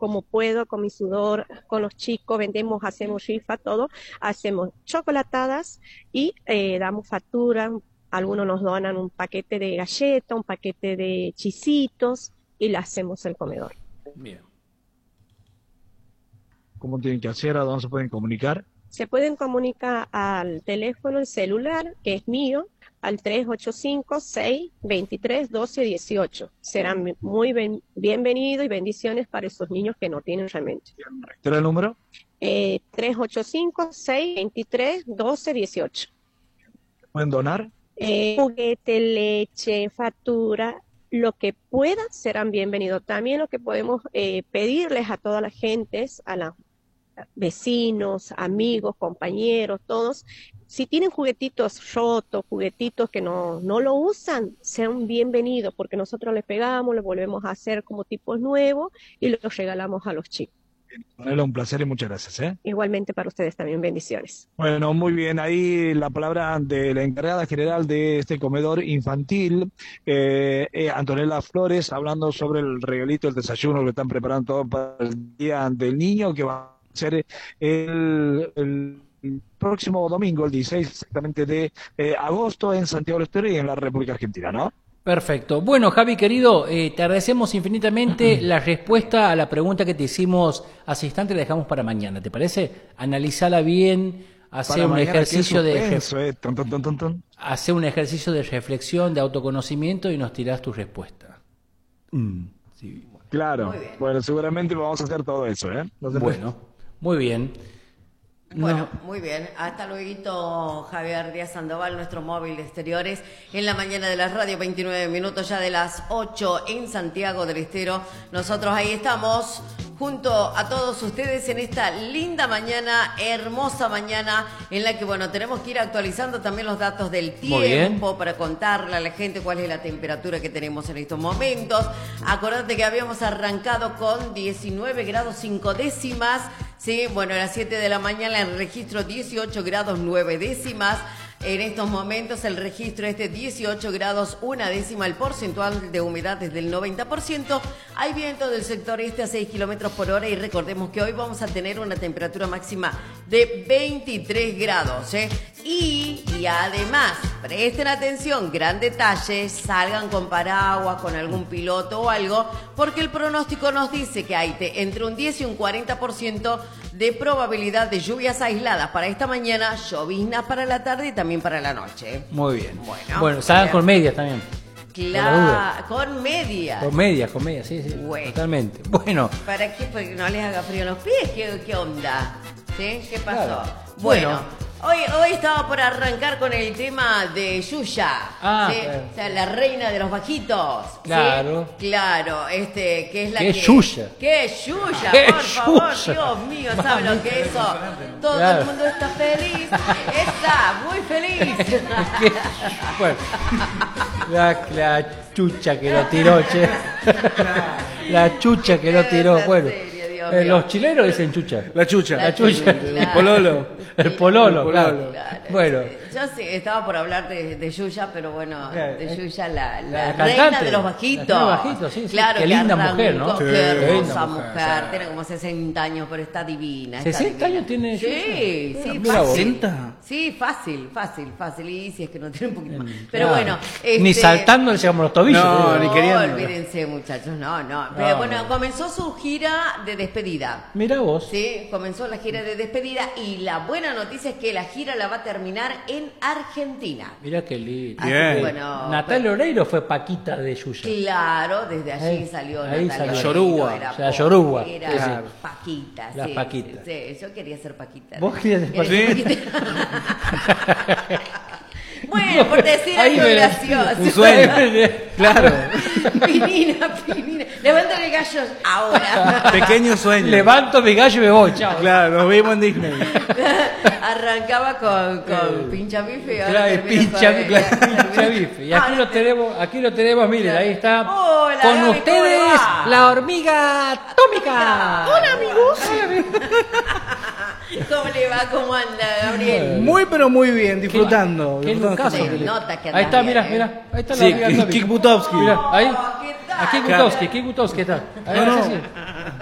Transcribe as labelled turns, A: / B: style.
A: como puedo, con mi sudor, con los chicos, vendemos, hacemos rifa, todo, hacemos chocolatadas y damos factura, algunos nos donan un paquete de galletas, un paquete de chisitos y le hacemos el comedor.
B: Bien.
C: ¿Cómo tienen que hacer? ¿A dónde se pueden comunicar?
A: Se pueden comunicar al teléfono, el celular, que es mío, al 385-623-1218. Serán muy bienvenidos y bendiciones para esos niños que no tienen realmente.
C: ¿Reitera el número?
A: 385-623-1218.
C: ¿Pueden donar?
A: Juguete, leche, factura, lo que puedan serán bienvenidos. También lo que podemos pedirles a toda la gente, a los vecinos, amigos, compañeros, todos, si tienen juguetitos rotos, juguetitos que no lo usan, sean bienvenidos, porque nosotros les pegamos, les volvemos a hacer como tipos nuevos y los regalamos a los chicos.
C: Antonella, un placer y muchas gracias.
A: Igualmente para ustedes también, bendiciones.
C: Bueno, muy bien, ahí la palabra de la encargada general de este comedor infantil, Antonella Flores, hablando sobre el regalito, el desayuno que están preparando todo para el Día del Niño, que va a ser el próximo domingo, el 16 exactamente de agosto, en Santiago del Estero y en la República Argentina, ¿no?
B: Perfecto. Bueno, Javi, querido, te agradecemos infinitamente la respuesta a la pregunta que te hicimos hace instante, la dejamos para mañana, ¿te parece? Analizala bien, hacer un ejercicio hacer un ejercicio de reflexión, de autoconocimiento y nos tirás tu respuesta.
C: Sí. Claro, bueno, seguramente vamos a hacer todo eso, ¿eh?
B: Bueno, muy bien.
D: Bueno, muy bien. Hasta luego, Javier Díaz Sandoval, nuestro móvil de exteriores. En la mañana de la radio, 29 minutos ya de las 8 en Santiago del Estero. Nosotros ahí estamos junto a todos ustedes en esta linda mañana, hermosa mañana, en la que, bueno, tenemos que ir actualizando también los datos del tiempo para contarle a la gente cuál es la temperatura que tenemos en estos momentos. Acordate que habíamos arrancado con 19 grados 5 décimas. Sí, bueno, a las 7 de la mañana el registro 18 grados 9 décimas. En estos momentos el registro es de 18 grados 1 décima, el porcentual de humedad es del 90%. Hay viento del sector este a 6 kilómetros por hora y recordemos que hoy vamos a tener una temperatura máxima de 23 grados. Y además, presten atención, gran detalle, salgan con paraguas, con algún piloto o algo, porque el pronóstico nos dice que hay entre un 10 y un 40% de probabilidad de lluvias aisladas para esta mañana, lloviznas para la tarde y también para la noche.
B: Muy bien. Bueno, salgan con medias también.
D: Claro, con medias.
B: Con medias, sí, bueno. Totalmente. Bueno.
D: ¿Para qué? Porque no les haga frío en los pies. ¿Qué onda? ¿Sí? ¿Qué pasó?
B: Claro.
D: Bueno. Hoy estaba por arrancar con el tema de Yuya, ¿sí? O sea, la reina de los bajitos.
B: Claro.
D: ¿Sí? Claro, que es la
B: que... Yuya.
D: ¿Qué es Yuya? Por favor, Dios mío, ¿saben lo que es eso? Todo el mundo está feliz. Está muy feliz.
B: Bueno, la chucha que lo tiró, che. La chucha que lo tiró, bueno. Los chilenos dicen chucha.
C: La chucha.
D: Claro.
C: El pololo.
B: El pololo, claro. Bueno.
D: Yo sí, estaba por hablar de Yuya, pero bueno, de Yuya, la reina
B: cantante,
D: de los bajitos.
B: La de los bajitos, sí.
D: Claro,
B: qué linda mujer, ¿no?
D: Qué hermosa mujer. Tiene como 60 años, pero está divina.
B: ¿60 años tiene Yuya?
D: Sí, fácil. Sí, fácil. Y si es que no tiene un poquito más. Pero bueno.
B: Ni saltando le llegamos los tobillos.
D: No, ni queriendo. Olvídense, muchachos, no. Pero bueno, comenzó su gira de despedida.
B: Mira vos.
D: Sí, comenzó la gira de despedida y la buena noticia es que la gira la va a terminar en Argentina.
B: Mira qué lindo.
D: Bien. Bueno,
B: Natalia Oreiro fue Paquita de Yuya.
D: Claro, desde allí salió Natalia
B: Oreiro. La Yoruba.
D: Era Paquita.
B: Las Paquitas.
D: Sí, yo quería ser Paquita.
B: ¿Vos querías ser Paquita?
D: Bueno, por decir algo gracioso.
C: Un sueño. Claro.
D: Pinina. Levanta el gallo ahora.
C: Pequeño sueño.
B: Levanto mi gallo y me voy, chao.
C: Claro, nos vimos en Disney.
D: Arrancaba con pincha bife y ahora
B: claro, pincha bife. Y aquí lo tenemos, miren, ahí está.
D: Hola,
B: con
D: Gaby,
B: ustedes, la hormiga atómica.
D: Hola, amigos. ¿Cómo le va? ¿Cómo anda, Gabriel?
C: Muy, pero muy bien, disfrutando.
B: Qué caso.
D: Nota que
B: ahí está,
D: bien,
B: mira. Ahí está la hormiga atómica.
C: Kik Butovsky.
B: Mira, ahí.
D: ¿Qué tal?
B: Kik Butovsky está. Ahí,
C: no.